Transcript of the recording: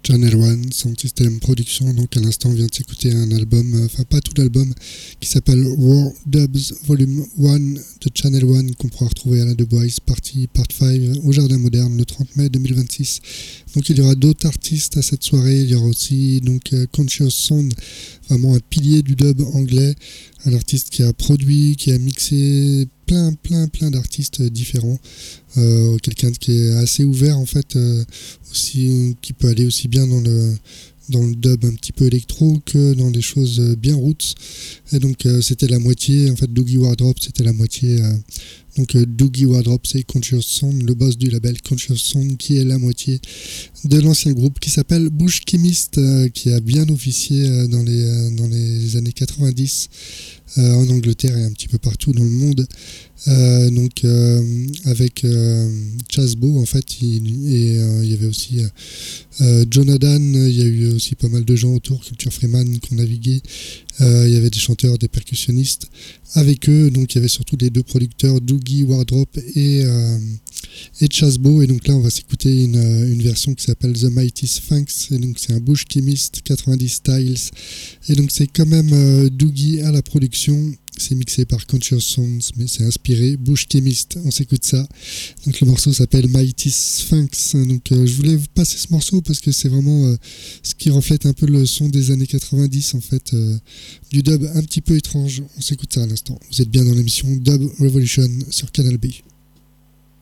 Channel One, Sound System Production. Donc à l'instant on vient de s'écouter un album, enfin pas tout l'album, qui s'appelle War Dubs Volume 1 de Channel One, qu'on pourra retrouver à la Dubois Party Part 5 au Jardin Moderne le 30 mai 2026. Donc il y aura d'autres artistes à cette soirée. Il y aura aussi donc Conscious Sound, vraiment un pilier du dub anglais, un artiste qui a produit, qui a mixé plein d'artistes différents, quelqu'un qui est assez ouvert en fait, aussi, qui peut aller aussi bien dans le dub un petit peu électro que dans des choses bien roots. Et donc c'était la moitié, en fait Doogie Wardrop c'était la moitié. Donc Doogie Wardrop c'est Conscious Sound, le boss du label Conscious Sound, qui est la moitié de l'ancien groupe qui s'appelle Bush Chemist, qui a bien officié dans les années 90 en Angleterre et un petit peu partout dans le monde. Donc avec Chasbo en fait, il y avait aussi Jonathan, il y a eu aussi pas mal de gens autour, Culture Freeman qui ont navigué, il y avait des chanteurs, des percussionnistes avec eux, donc il y avait surtout les deux producteurs Doogie Wardrop et Chasbo. Et donc là on va s'écouter une version qui s'appelle The Mighty Sphinx, et donc c'est un Bush Chemist 90 styles, et donc c'est quand même Doogie à la production. C'est mixé par Conscious Sounds, mais c'est inspiré Bush Chemist. On s'écoute ça. Donc le morceau s'appelle Mighty Sphinx. Donc je voulais vous passer ce morceau parce que c'est vraiment ce qui reflète un peu le son des années 90 en fait, du dub un petit peu étrange. On s'écoute ça à l'instant. Vous êtes bien dans l'émission Dub Revolution sur Canal B.